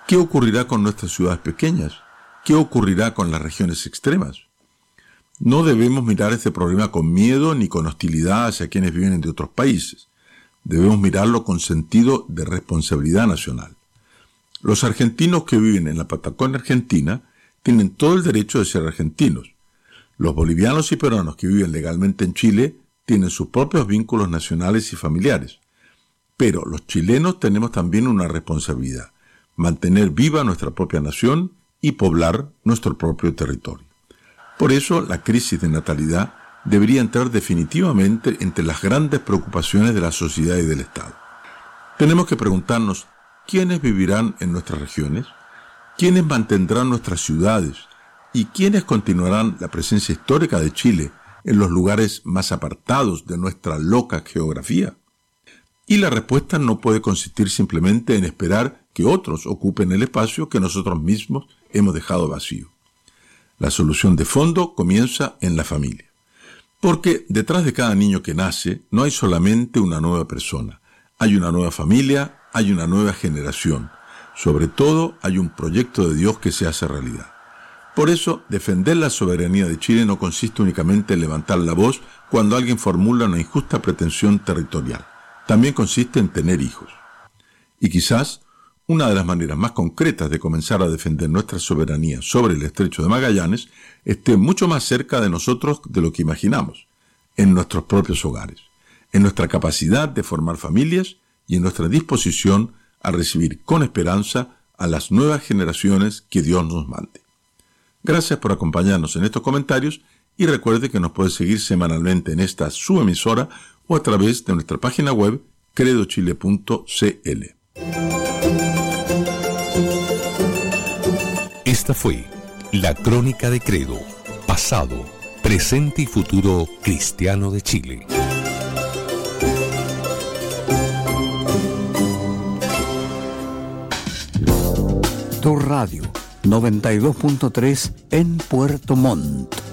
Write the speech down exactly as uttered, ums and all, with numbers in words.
¿Qué ocurrirá con nuestras ciudades pequeñas? ¿Qué ocurrirá con las regiones extremas? No debemos mirar este problema con miedo ni con hostilidad hacia quienes viven de otros países. Debemos mirarlo con sentido de responsabilidad nacional. Los argentinos que viven en la Patagonia Argentina tienen todo el derecho de ser argentinos. Los bolivianos y peruanos que viven legalmente en Chile tienen sus propios vínculos nacionales y familiares. Pero los chilenos tenemos también una responsabilidad: mantener viva nuestra propia nación y poblar nuestro propio territorio. Por eso, la crisis de natalidad debería entrar definitivamente entre las grandes preocupaciones de la sociedad y del Estado. Tenemos que preguntarnos: ¿quiénes vivirán en nuestras regiones? ¿Quiénes mantendrán nuestras ciudades? ¿Y quiénes continuarán la presencia histórica de Chile en los lugares más apartados de nuestra loca geografía? Y la respuesta no puede consistir simplemente en esperar que otros ocupen el espacio que nosotros mismos hemos dejado vacío. La solución de fondo comienza en la familia. Porque detrás de cada niño que nace no hay solamente una nueva persona. Hay una nueva familia, hay una nueva generación. Sobre todo, hay un proyecto de Dios que se hace realidad. Por eso, defender la soberanía de Chile no consiste únicamente en levantar la voz cuando alguien formula una injusta pretensión territorial. También consiste en tener hijos. Y quizás una de las maneras más concretas de comenzar a defender nuestra soberanía sobre el Estrecho de Magallanes esté mucho más cerca de nosotros de lo que imaginamos, en nuestros propios hogares, en nuestra capacidad de formar familias y en nuestra disposición a recibir con esperanza a las nuevas generaciones que Dios nos mande. Gracias por acompañarnos en estos comentarios y recuerde que nos puede seguir semanalmente en esta su emisora o a través de nuestra página web credo chile punto c l. Esta fue la Crónica de Credo, pasado, presente y futuro cristiano de Chile. Tu radio noventa y dos punto tres en Puerto Montt.